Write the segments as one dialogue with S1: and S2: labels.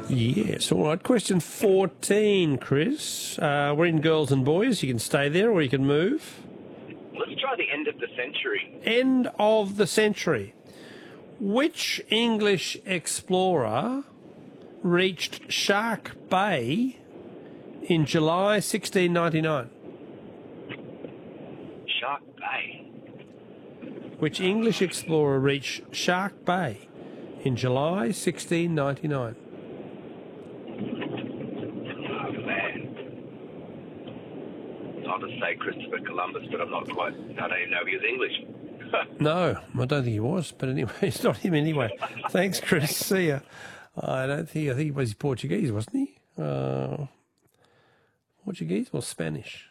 S1: Yes, all right. Question 14, Chris. We're in girls and boys. You can stay there or you can move.
S2: Let's try the end of the century.
S1: End of the century. Which English explorer reached Shark Bay in July 1699?
S2: Shark Bay.
S1: Which English explorer reached Shark Bay in July 1699?
S2: Oh, man. I'll just say Christopher Columbus, but I'm not quite... I don't even know if he was English.
S1: No, I don't think he was. But anyway, it's not him anyway. Thanks, Chris. See ya. I think he was Portuguese, wasn't he? Portuguese or Spanish?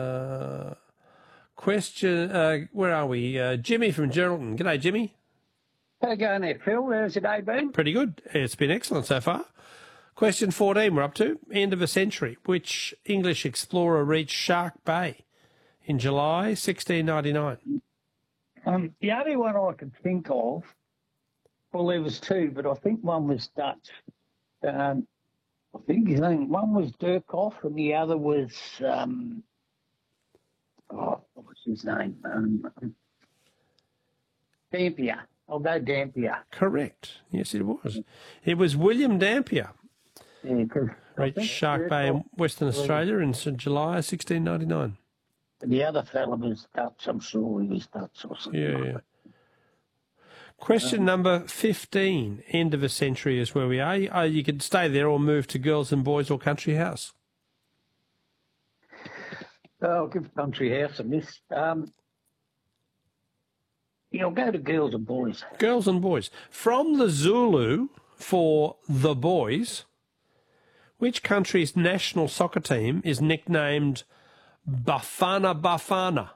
S1: Question, where are we? Jimmy from Geraldton. G'day, Jimmy.
S3: How you going there, Phil? How's your day been?
S1: Pretty good. It's been excellent so far. Question 14 we're up to. End of a century. Which English explorer reached Shark Bay in July 1699?
S3: The only one I could think of, well, there was two, but I think one was Dutch. I think his name, one was Dirkhoff and the other was, what was his name? Dampier. I'll go Dampier.
S1: Correct. Yes, it was. It was William Dampier.
S3: Yeah, because
S1: reached Shark Bay in Western Australia in July 1699.
S3: The other fella was Dutch. I'm sure he was Dutch or something.
S1: Yeah. Question number 15. End of a century is where we are. You could stay there or move to girls and boys or country house.
S3: I'll give country house a miss. I'll go to girls and boys.
S1: Girls and boys. From the Zulu for the boys, which country's national soccer team is nicknamed Bafana Bafana?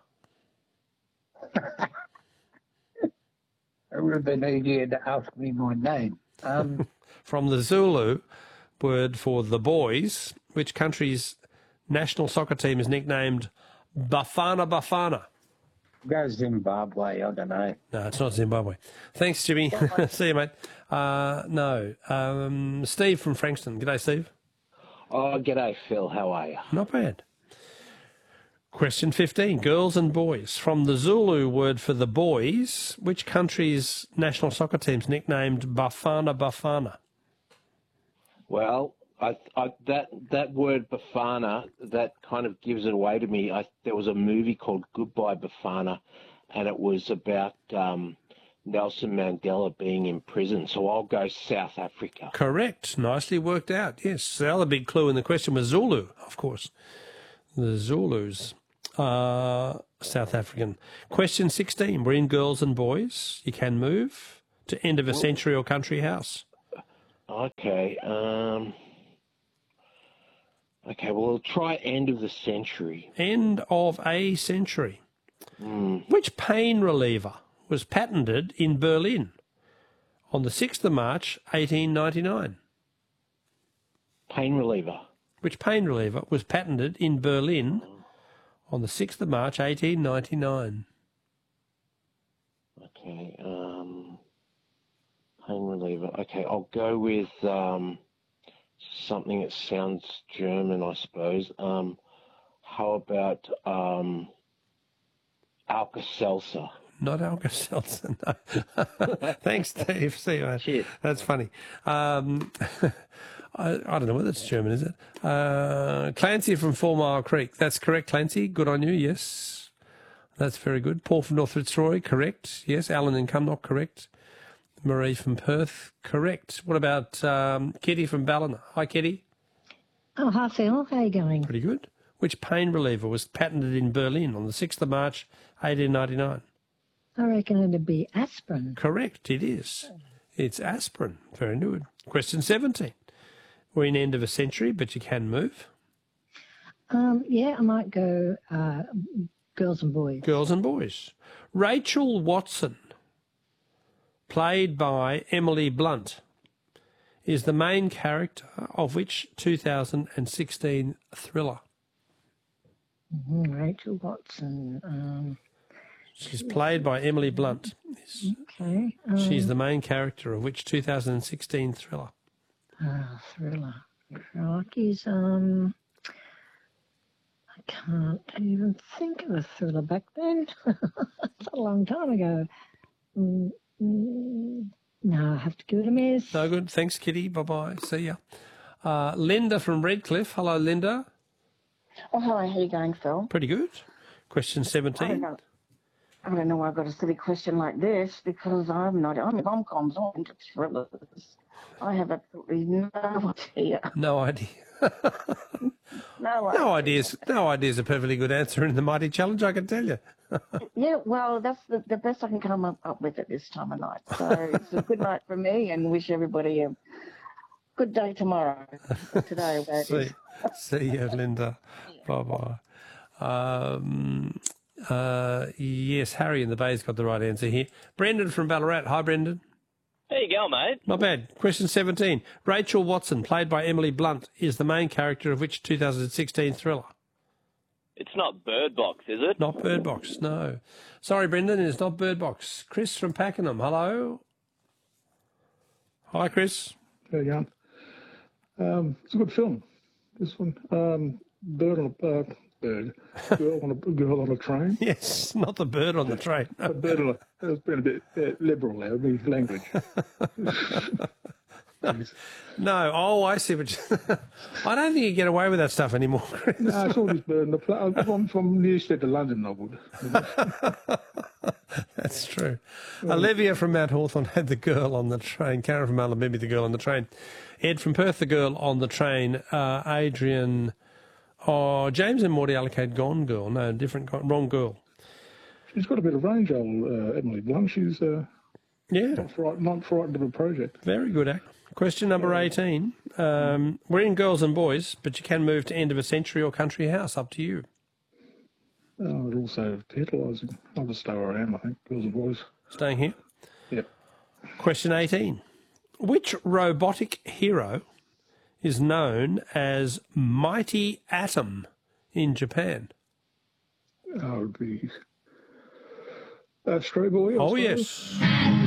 S3: It would have been easier to ask me my name.
S1: From the Zulu word for the boys, which country's national soccer team is nicknamed Bafana Bafana?
S3: Go Zimbabwe, I don't know.
S1: No, it's not Zimbabwe. Thanks, Jimmy. See you, mate. No. Steve from Frankston. G'day, Steve.
S4: Oh, g'day, Phil. How are you?
S1: Not bad. Question 15. Girls and boys. From the Zulu word for the boys, which country's national soccer team's nicknamed Bafana Bafana?
S4: Well, that word Bafana, that kind of gives it away to me. There was a movie called Goodbye Bafana, and it was about Nelson Mandela being in prison. So I'll go South Africa.
S1: Correct. Nicely worked out. Yes. The other big clue in the question was Zulu, of course. The Zulus. South African. Question 16. We're in girls and boys. You can move to end of a century or country house.
S4: Okay. Okay, well, we'll try end of the century.
S1: End of a century. Which pain reliever was patented in Berlin on the 6th of March, 1899?
S4: Pain reliever.
S1: Which pain reliever was patented in Berlin on the 6th of March, 1899?
S4: Okay, pain reliever. Okay, I'll go with something that sounds German, I suppose. How about Alka-Seltzer?
S1: Not Alka-Seltzer, no. Thanks, Steve. See you, mate.
S4: Cheers.
S1: That's funny. I don't know whether it's German, is it? Clancy from 4 Mile Creek. That's correct, Clancy. Good on you, yes. That's very good. Paul from North Fitzroy, correct. Yes. Alan in Cumnock, correct. Marie from Perth, correct. What about Kitty from Ballina? Hi, Kitty.
S5: Oh, hi, Phil. How are you going?
S1: Pretty good. Which pain reliever was patented in Berlin on the 6th of March, 1899?
S5: I reckon it'd be aspirin.
S1: Correct, it is. It's aspirin. Very good. Question 17. We're in end of a century, but you can move.
S5: Yeah, I might go girls and boys.
S1: Girls and boys. Rachel Watson, played by Emily Blunt, is the main character of which 2016 thriller?
S5: Rachel Watson.
S1: She's played by Emily Blunt.
S5: Okay.
S1: She's the main character of which 2016 thriller?
S5: Thriller. Crikey's, I can't even think of a thriller back then. It's a long time ago. No, I have to give it a miss.
S1: No good. Thanks, Kitty. Bye-bye. See ya. Linda from Redcliffe. Hello, Linda.
S6: Oh, hi. How you going, Phil?
S1: Pretty good. Question 17.
S6: I don't know why I got a silly question like this because I'm rom-coms, I'm into thrillers. I have absolutely no idea.
S1: No idea.
S6: No idea.
S1: No idea is a perfectly good answer in the Mighty Challenge, I can tell you.
S6: Yeah, well, that's the best I can come up with at this time of night. So it's a good night for me and wish everybody a good day tomorrow. Today, where it is.
S1: See you, Linda. Bye-bye. Yes, Harry in the Bay's got the right answer here. Brendan from Ballarat. Hi, Brendan.
S7: How you going, mate?
S1: Not bad. Question 17. Rachel Watson, played by Emily Blunt, is the main character of which 2016 thriller?
S7: It's not Bird Box, is it?
S1: Not Bird Box, no. Sorry, Brendan, it's not Bird Box. Chris from Pakenham. Hello. Hi, Chris.
S8: How you going? It's a good film. This one. Girl on a train.
S1: Yes, not the bird on the train. No.
S8: A bird on a. It's been a bit liberal there with language.
S1: No, I see what you... I don't think you get away with that stuff anymore, Chris.
S8: No, I saw this bird in the plane. I'm from Newstead to London, I would.
S1: That's true. Olivia from Mount Hawthorn had the girl on the train. Karen from Alabama, the girl on the train. Ed from Perth, the girl on the train. Adrian... Oh, James and Morty allocate Gone Girl. No, wrong girl.
S8: She's got a bit of range, old Emily Blunt. She's not frightened of a project.
S1: Very good act. Question number 18. We're in Girls and Boys, but you can move to End of a Century or Country House. Up to you.
S8: It also tantalising. I'll just stay where I am, I think. Girls and Boys.
S1: Staying here?
S8: Yep.
S1: Question 18. Which robotic hero is known as Mighty Atom in Japan?
S8: That would be Stray Boy.
S1: Oh, yes.